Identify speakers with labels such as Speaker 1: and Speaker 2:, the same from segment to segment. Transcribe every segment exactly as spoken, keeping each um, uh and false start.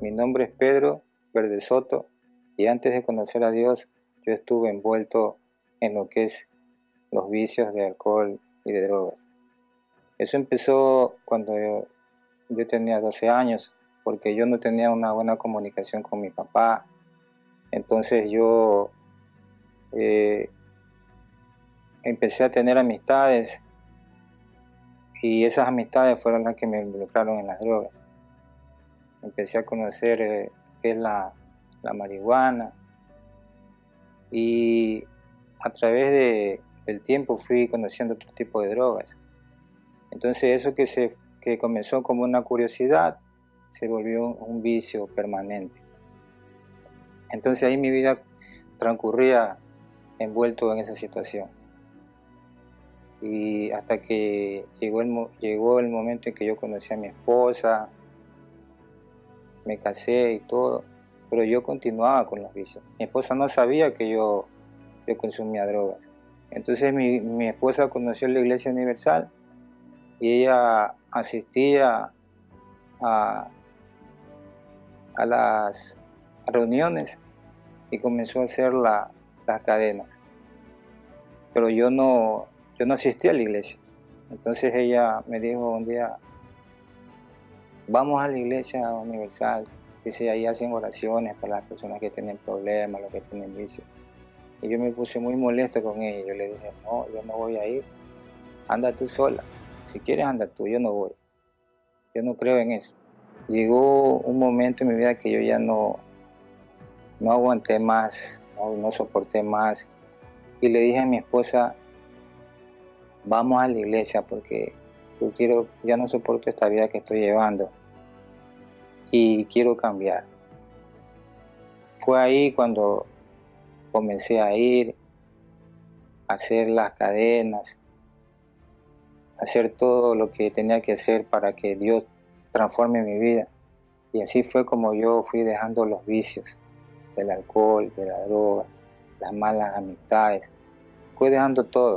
Speaker 1: Mi nombre es Pedro Verde Soto y antes de conocer a Dios, yo estuve envuelto en lo que es los vicios de alcohol y de drogas. Eso empezó cuando yo, yo tenía doce años, porque yo no tenía una buena comunicación con mi papá. Entonces yo eh, empecé a tener amistades y esas amistades fueron las que me involucraron en las drogas. Empecé a conocer eh, qué es la, la marihuana y a través de, del tiempo fui conociendo otro tipo de drogas. Entonces eso que, se, que comenzó como una curiosidad se volvió un, un vicio permanente. Entonces ahí mi vida transcurría envuelto en esa situación. Y hasta que llegó el, llegó el momento en que yo conocí a mi esposa, me casé y todo, pero yo continuaba con los vicios. Mi esposa no sabía que yo, yo consumía drogas. Entonces mi, mi esposa conoció la Iglesia Universal y ella asistía a, a las reuniones y comenzó a hacer la, las cadenas. Pero yo no, yo no asistía a la iglesia. Entonces ella me dijo un día, vamos a la Iglesia Universal, que si ahí hacen oraciones para las personas que tienen problemas, los que tienen vicios. Y yo me puse muy molesto con ella. Yo le dije, no, yo no voy a ir. Anda tú sola. Si quieres, anda tú. Yo no voy. Yo no creo en eso. Llegó un momento en mi vida que yo ya no, no aguanté más, no, no soporté más. Y le dije a mi esposa, vamos a la iglesia porque yo quiero, ya no soporto esta vida que estoy llevando y quiero cambiar. Fue ahí cuando comencé a ir, a hacer las cadenas, a hacer todo lo que tenía que hacer para que Dios transforme mi vida. Y así fue como yo fui dejando los vicios del alcohol, de la droga, las malas amistades. Fui dejando todo.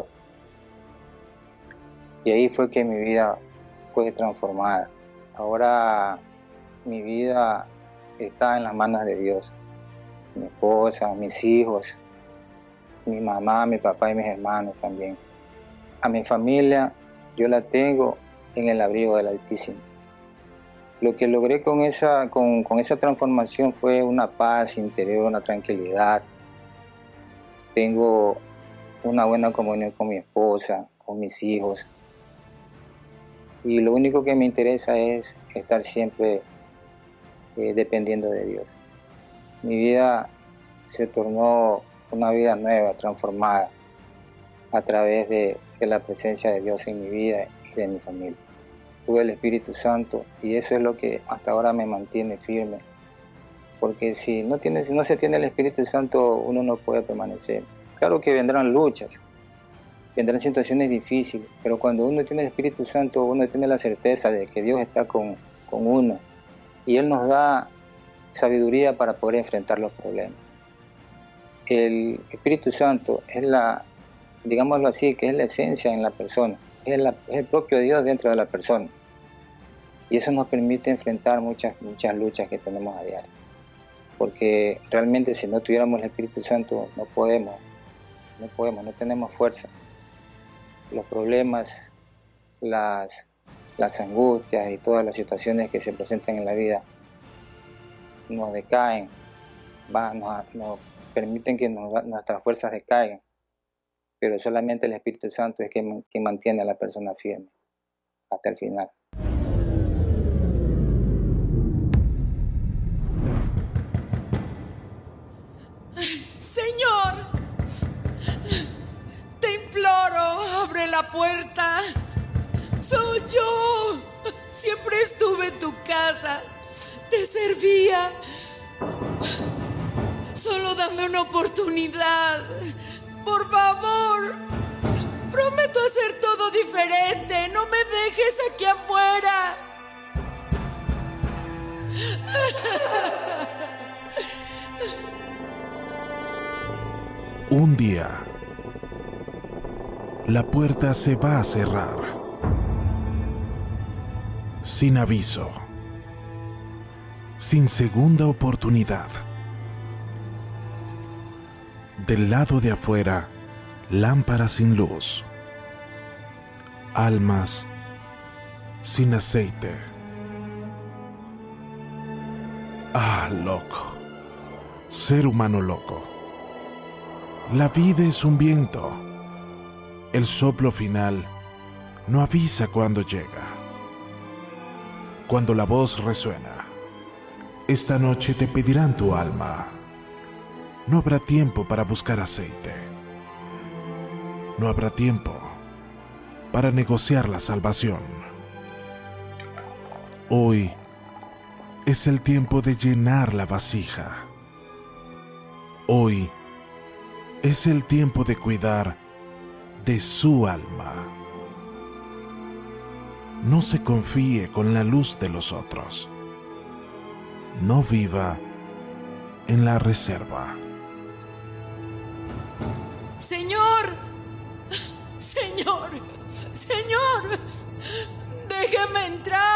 Speaker 1: Y ahí fue que mi vida fue transformada. Ahora mi vida está en las manos de Dios. Mi esposa, mis hijos, mi mamá, mi papá y mis hermanos también. A mi familia yo la tengo en el abrigo del Altísimo. Lo que logré con esa, con, con esa transformación fue una paz interior, una tranquilidad. Tengo una buena comunión con mi esposa, con mis hijos. Y lo único que me interesa es estar siempre eh, dependiendo de Dios. Mi vida se tornó una vida nueva, transformada a través de, de la presencia de Dios en mi vida y de mi familia. Tuve el Espíritu Santo y eso es lo que hasta ahora me mantiene firme. Porque si no, tiene, si no se tiene el Espíritu Santo, uno no puede permanecer. Claro que vendrán luchas, vendrán situaciones difíciles, pero cuando uno tiene el Espíritu Santo, uno tiene la certeza de que Dios está con, con uno y Él nos da sabiduría para poder enfrentar los problemas. El Espíritu Santo es la, digámoslo así, que es la esencia en la persona, es, la, es el propio Dios dentro de la persona. Y eso nos permite enfrentar muchas, muchas luchas que tenemos a diario. Porque realmente si no tuviéramos el Espíritu Santo no podemos, no podemos, no tenemos fuerza. Los problemas, las, las angustias y todas las situaciones que se presentan en la vida nos decaen, va, nos, nos permiten que nos, nuestras fuerzas decaigan, pero solamente el Espíritu Santo es quien, quien mantiene a la persona firme hasta el final.
Speaker 2: Señor, te imploro, abre la puerta. Soy yo. Siempre estuve en tu casa. Te servía. Solo dame una oportunidad. Por favor. Prometo hacer todo diferente. No me dejes aquí afuera.
Speaker 3: Un día, la puerta se va a cerrar. Sin aviso. sin segunda oportunidad. Del lado de afuera, lámparas sin luz, almas sin aceite. Ah, loco, ser humano loco. La vida es un viento. El soplo final no avisa cuándo llega. Cuando la voz resuena, esta noche te pedirán tu alma. No habrá tiempo para buscar aceite. No habrá tiempo para negociar la salvación. Hoy es el tiempo de llenar la vasija. Hoy es el tiempo de cuidar de su alma. No se confíe con la luz de los otros. No viva en la reserva.
Speaker 2: Señor, Señor, Señor, déjeme entrar.